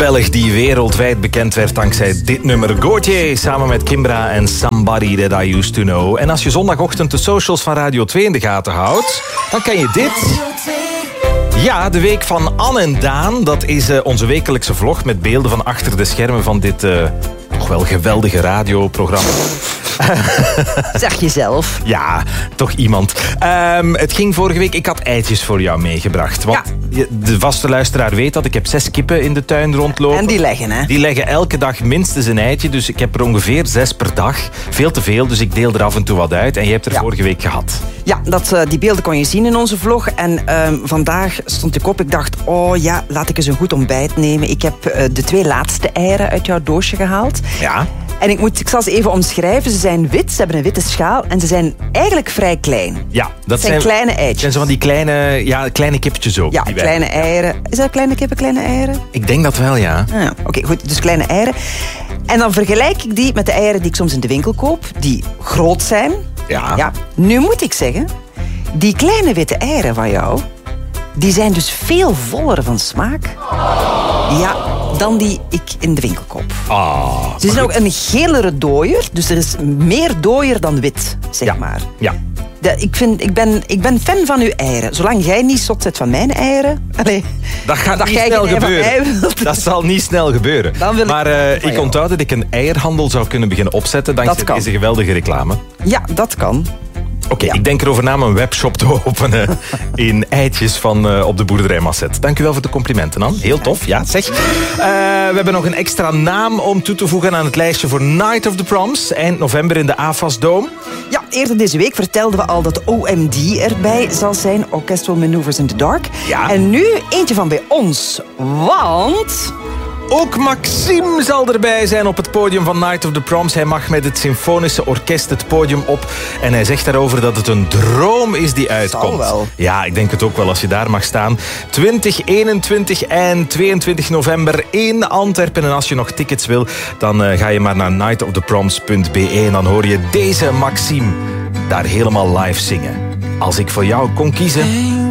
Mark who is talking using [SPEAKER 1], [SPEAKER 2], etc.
[SPEAKER 1] Belg die wereldwijd bekend werd dankzij dit nummer. Gaultier samen met Kimbra en Somebody That I Used To Know. En als je zondagochtend de socials van Radio 2 in de gaten houdt, dan kan je dit. Ja, de week van Anne en Daan. Dat is onze wekelijkse vlog met beelden van achter de schermen van dit toch wel geweldige radioprogramma.
[SPEAKER 2] Zeg je zelf.
[SPEAKER 1] Ja, toch iemand. Het ging vorige week, ik had eitjes voor jou meegebracht. Want de vaste luisteraar weet dat. Ik heb 6 kippen in de tuin rondlopen.
[SPEAKER 2] En die leggen, hè?
[SPEAKER 1] Die leggen elke dag minstens een eitje. Dus ik heb er ongeveer 6 per dag. Veel te veel, dus ik deel er af en toe wat uit. En je hebt er vorige week gehad.
[SPEAKER 2] Ja, die beelden kon je zien in onze vlog. En vandaag stond ik op. Ik dacht, laat ik eens een goed ontbijt nemen. Ik heb de 2 laatste eieren uit jouw doosje gehaald.
[SPEAKER 1] Ja.
[SPEAKER 2] En ik zal ze even omschrijven. Ze zijn wit, ze hebben een witte schaal en ze zijn eigenlijk vrij klein.
[SPEAKER 1] Ja,
[SPEAKER 2] dat zijn kleine eitjes.
[SPEAKER 1] zijn zo van die kleine kippetjes ook.
[SPEAKER 2] Ja, kleine eieren. Is dat kleine kippen, kleine eieren?
[SPEAKER 1] Ik denk dat wel, ja.
[SPEAKER 2] Oké, goed. Dus kleine eieren. En dan vergelijk ik die met de eieren die ik soms in de winkel koop, die groot zijn.
[SPEAKER 1] Ja.
[SPEAKER 2] Nu moet ik zeggen, die kleine witte eieren van jou, die zijn dus veel voller van smaak. Ja, dan die ik in de winkel koop. Ze zijn ook een gelere dooier, dus er is meer dooier dan wit, zeg maar.
[SPEAKER 1] Ja.
[SPEAKER 2] Ik ben fan van uw eieren. Zolang jij niet zot zet van mijn eieren...
[SPEAKER 1] Dat gaat niet snel gebeuren. Dat zal niet snel gebeuren. Maar ik onthoud dat ik een eierhandel zou kunnen beginnen opzetten dankzij deze geweldige reclame.
[SPEAKER 2] Ja, dat kan.
[SPEAKER 1] Oké, ik denk erover na om een webshop te openen in eitjes van op de boerderij Masset. Dank u wel voor de complimenten, Dan. Heel tof, ja, zeg. We hebben nog een extra naam om toe te voegen aan het lijstje voor Night of the Proms. Eind november in de AFAS Dome.
[SPEAKER 2] Ja, eerder deze week vertelden we al dat OMD erbij zal zijn. Orchestral Maneuvers in the Dark.
[SPEAKER 1] Ja.
[SPEAKER 2] En nu eentje van bij ons. Want...
[SPEAKER 1] Ook Maxime zal erbij zijn op het podium van Night of the Proms. Hij mag met het symfonische orkest het podium op. En hij zegt daarover dat het een droom is die uitkomt.
[SPEAKER 2] Zal wel.
[SPEAKER 1] Ja, ik denk het ook wel als je daar mag staan. 20, 21 en 22 november in Antwerpen. En als je nog tickets wil, dan ga je maar naar nightoftheproms.be. En dan hoor je deze Maxime daar helemaal live zingen. Als ik voor jou kon kiezen...